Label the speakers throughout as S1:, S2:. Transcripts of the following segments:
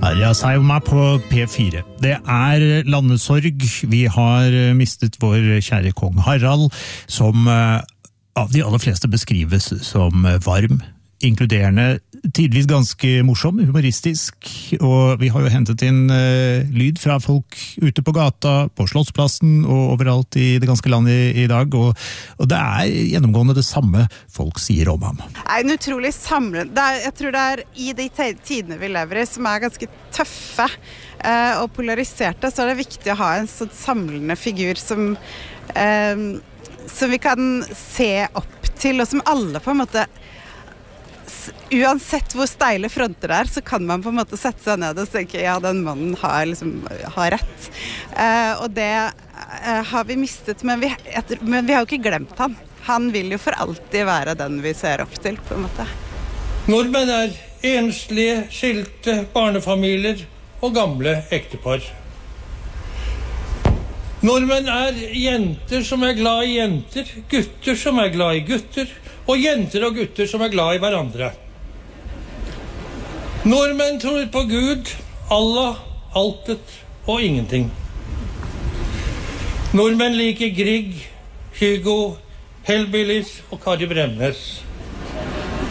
S1: Arja Saijonmaa på P4. Det landesorg. Vi har mistet vår kjære kong Harald, som av de aller fleste beskrives som varm, inkluderende, tidvis ganske morsom, humoristisk, og vi har jo hentet inn lyd fra folk ute på gata, på Slottsplassen og overalt i det ganske landet i dag, og det gjennomgående det samme folk sier om ham.
S2: En utrolig samlende, jeg tror det i de tidene vi lever i, som ganske tøffe og polariserte, så det viktig å ha en sånn samlende figur som vi kan se opp til, og som alle på en måte uansett hvor steile fronter det så kan man på en måte sette seg ned og tenke, ja, den mannen har rett. Og det har vi mistet, men vi har jo ikke glemt han. Han vil jo for alltid være den vi ser opp til, på en måte.
S3: Nordmenn enslige, skilte barnefamilier og gamle ektepar. Nordmenn jenter som glad i jenter, gutter som glad i gutter, og jenter og gutter som glad i hverandre. Nordmenn tror på Gud, Allah, altet og ingenting. Nordmenn liker Grieg, Hugo, Hellbillies og Kari Bremnes.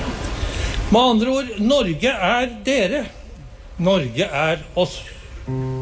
S3: Med andre ord, Norge dere. Norge oss.